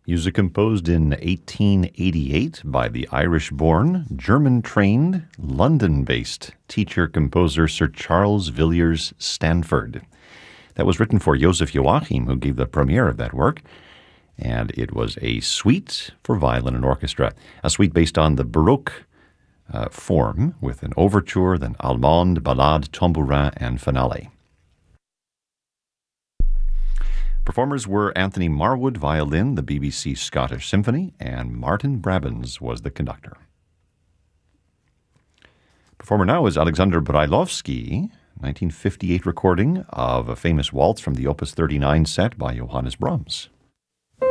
Music composed in 1888 by the Irish-born, German-trained, London-based teacher-composer Sir Charles Villiers Stanford. That was written for Joseph Joachim, who gave the premiere of that work. And it was a suite for violin and orchestra, a suite based on the Baroque form with an overture, then allemande, ballade, tambourin, and finale. Performers were Anthony Marwood, violin, the BBC Scottish Symphony, and Martin Brabbins was the conductor. Performer now is Alexander Brailovsky, 1958 recording of a famous waltz from the Opus 39 set by Johannes Brahms.